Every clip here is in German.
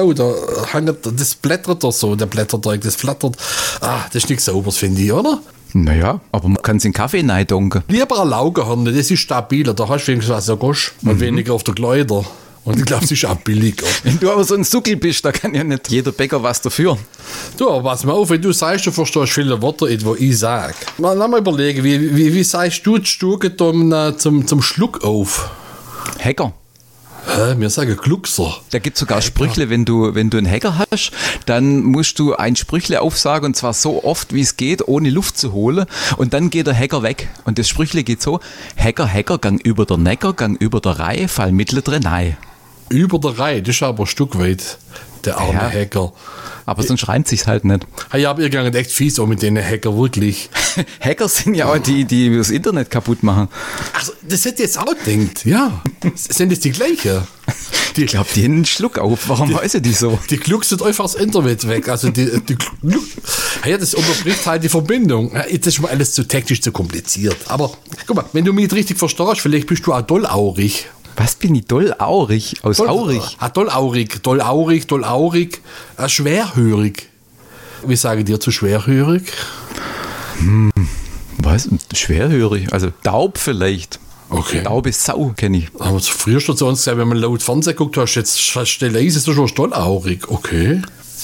Sau, da hängt, das blättert doch so, der Blätterteig, das flattert. Das ist nichts Sauberes, finde ich, oder? Naja, aber man kann es in Kaffee reindunken. Lieber ein Laugenhorn, das ist stabiler, da hast du wenigstens was Gosch und weniger auf der Kleider. Und ich glaube, es ist auch billiger. Wenn du aber so ein Suckel bist, da kann ja nicht jeder Bäcker was dafür. Du, aber pass mal auf, wenn du sagst, du verstehst viele Worte, die ich sage. Lass mal überlegen, wie sagst du die Stuge zum Schluck auf? Hacker. Wir sagen Gluckser. Da gibt es sogar Sprüchle, wenn du einen Hacker hast, dann musst du ein Sprüchle aufsagen und zwar so oft, wie es geht, ohne Luft zu holen und dann geht der Hacker weg. Und das Sprüchle geht so, Hacker, gang über der Neckar, gang über der Reihe, fall mittle drenei. Über der Reihe, das ist aber ein Stück weit, der arme Hacker. Aber sonst reimt sich's halt nicht. Ja, aber ihr geht echt fies auch mit den Hacker, wirklich. Hacker sind ja auch die das Internet kaputt machen. Also, das hätte ich jetzt auch gedacht, ja. Sind das die gleiche? Ich glaube, die haben einen Schluck auf. Warum heißen die so? Die glucksen einfach das Internet weg. Also das unterbricht halt die Verbindung. Das ist schon alles zu technisch, zu kompliziert. Aber guck mal, wenn du mich richtig verstehst, vielleicht bist du auch dollaurig. Was bin ich? Dollaurig? Aus Aurig? Dollaurig. Schwerhörig. Wie sagen dir zu schwerhörig? Was? Schwerhörig? Also taub vielleicht. Okay. Taube Sau kenne ich. Aber früher schon zu uns gesagt, wenn man laut Fernsehen guckt, hast du jetzt leise, ist du schon dollaurig. Okay.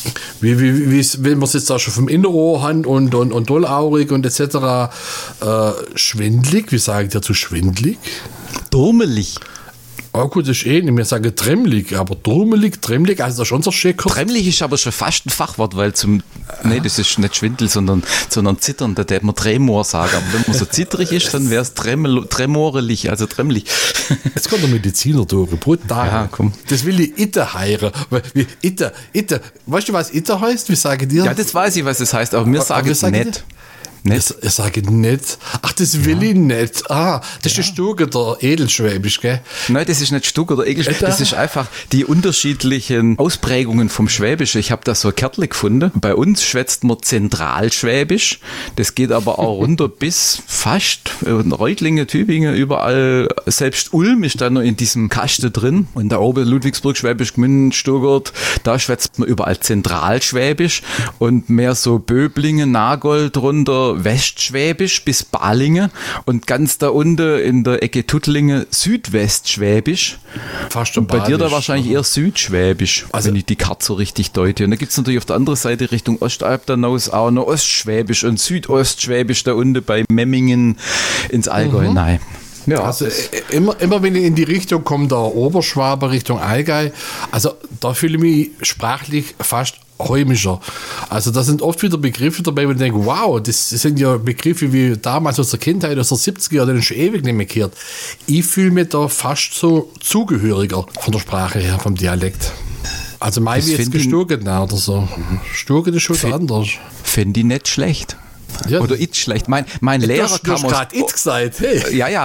Wenn wir es jetzt auch schon vom Innenohr haben und dollaurig und etc. Schwindlig, wie sagen dir zu schwindlig? Turmelig. Oh gut, das ist nicht mehr sagen tremmelig, aber tremmelig, also das ist schon so schicker. Tremmelig ist aber schon fast ein Fachwort, weil nee, das ist nicht Schwindel, sondern zittern, da hätte man Tremor sagen. Aber wenn man so zittrig ist, dann wäre es tremorelig, also tremmelig. Jetzt kommt der Mediziner durch, brutal. Ja, komm. Das will ich Itte heiren. Itte. Weißt du, was Itte heißt? Wie sage dir? Ja, das weiß ich, was es heißt, aber mir sagen es nicht. Ich sage nicht. Ach, das will ich nicht. Das ist der Stuge der Edelschwäbisch, gell? Nein, das ist nicht Stuge oder Edelschwäbisch. Das ist einfach die unterschiedlichen Ausprägungen vom Schwäbisch. Ich habe da so ein Kärtchen gefunden. Bei uns schwätzt man Zentralschwäbisch. Das geht aber auch runter bis fast Reutlingen, Tübingen, überall. Selbst Ulm ist da noch in diesem Kasten drin. Und da oben Ludwigsburg, Schwäbisch Gmünd, Stuttgart, da schwätzt man überall Zentralschwäbisch. Und mehr so Böblingen, Nagold runter, Westschwäbisch bis Balingen und ganz da unten in der Ecke Tuttlingen Südwestschwäbisch. Fast und bei dir da wahrscheinlich eher Südschwäbisch, also, wenn ich die Karte so richtig deute. Und da gibt es natürlich auf der anderen Seite Richtung Ostalb dann aus auch noch Ostschwäbisch und Südostschwäbisch da unten bei Memmingen ins Allgäu hinein. Ja, also immer wenn ich in die Richtung komme, der Oberschwabe Richtung Allgäu, also da fühle ich mich sprachlich fast heimischer. Also da sind oft wieder Begriffe dabei, wo ich denke, wow, das sind ja Begriffe wie damals aus der Kindheit, aus der 70er, die sind schon ewig nicht mehr gehört. Ich fühle mich da fast so zugehöriger von der Sprache her, vom Dialekt. Also mein wie jetzt Gesturget oder so. Sturget ist schon anders. Finde ich nicht schlecht. Ja. Oder ich schlecht. Mein Lehrer kam aus... gerade ich gesagt, hey. Ja.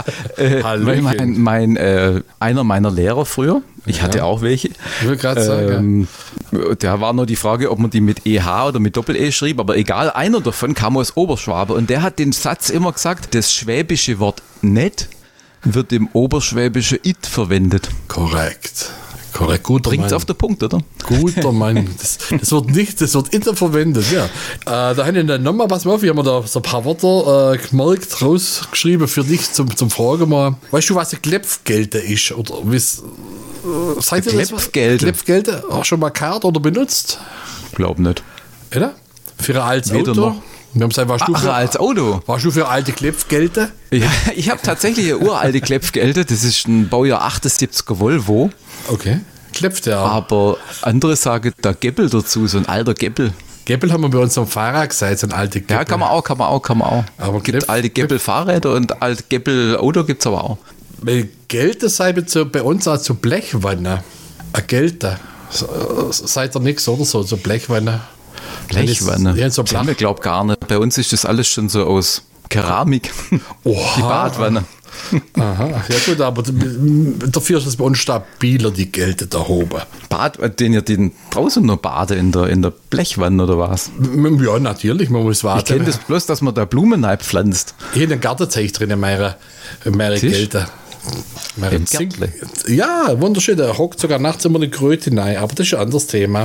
Einer meiner Lehrer früher, ich hatte auch welche. Ich will gerade sagen. Da war nur die Frage, ob man die mit EH oder mit Doppel-E schrieb, aber egal, einer davon kam aus Oberschwabe und der hat den Satz immer gesagt, das schwäbische Wort nett wird im oberschwäbische it verwendet. Korrekt, guter Bringt's Mann. auf den Punkt, oder? Guter Mann. Das wird immer verwendet, ja. Da habe ich dann nochmal, pass mal auf, ich habe mir da so ein paar Wörter gemerkt, rausgeschrieben für dich zum Fragen mal. Weißt du, was ein Klepfgelte ist? Oder seid ihr das? Klepfgelte? Auch schon mal gehört oder benutzt? Glaub nicht. Oder? Für ein altes Weder Auto? noch. Wir haben gesagt, als Auto? Warst du für alte Klepfgelte? Ja, ich habe tatsächlich eine uralte Klepfgelte. Das ist ein Baujahr 78er Volvo. Okay. Klepft der. Aber andere sagen da Geppel dazu, so ein alter Geppel. Geppel haben wir bei uns am Fahrrad gesagt, so ein alte Geppel. Ja, kann man auch. Aber gibt alte Geppel-Fahrräder und alte Geppel-Auto gibt es aber auch. Weil Gelte sei bei uns auch so Blechwanne. Ein Gelte. Seid ihr nichts oder so Blechwanne? Blechwanne? Ja, so das haben wir, glaube ich, gar nicht. Bei uns ist das alles schon so aus Keramik. Oha. Die Badwanne. Aha, ja gut, aber dafür ist es bei uns stabiler, die Gelte da oben. Den ihr den draußen noch baden in der Blechwanne oder was? Ja, natürlich, man muss warten. Ich kenne das bloß, dass man da Blumen pflanzt. Hier in den Gartenzeug drin, meine Gelte. Ja, wunderschön, da hockt sogar nachts immer eine Kröte rein, aber das ist ein anderes Thema.